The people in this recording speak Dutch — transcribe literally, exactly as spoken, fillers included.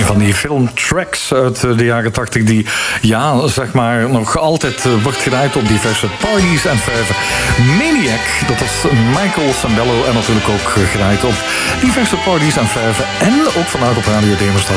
Van die filmtracks uit de jaren tachtig die, ja, zeg maar, nog altijd uh, wordt gedraaid op diverse parties en feven. Maniac, dat was Michael Sembello en natuurlijk ook gedraaid op diverse parties en feven. En ook vandaag op Radio Demerstad